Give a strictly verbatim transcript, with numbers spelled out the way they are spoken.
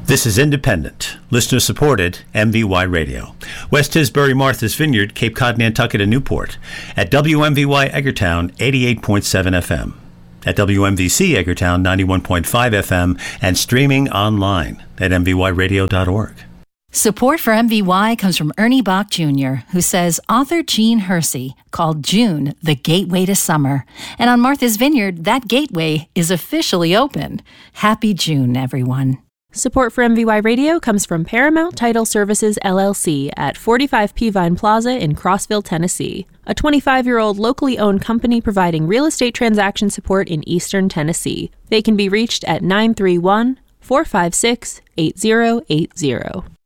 This is independent, listener-supported M V Y Radio. West Tisbury, Martha's Vineyard, Cape Cod, Nantucket, and Newport. At W M V Y Edgartown, eighty-eight point seven F M. At W M V C Edgartown, ninety-one point five F M. And streaming online at m v y radio dot org. Support for M V Y comes from Ernie Bach Junior, who says author Jean Hersey called June the gateway to summer. And on Martha's Vineyard, that gateway is officially open. Happy June, everyone. Support for M V Y Radio comes from Paramount Title Services, L L C at forty-five Peavine Plaza in Crossville, Tennessee, a twenty-five-year-old locally owned company providing real estate transaction support in eastern Tennessee. They can be reached at nine three one, four five six, eight zero eight zero.